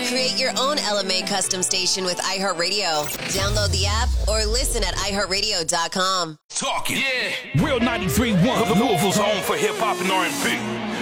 Create your own LMA custom station with iHeartRadio. Download the app or listen at iHeartRadio.com. Talking. Yeah. Real 93.1. Louisville's home for hip hop and R&B.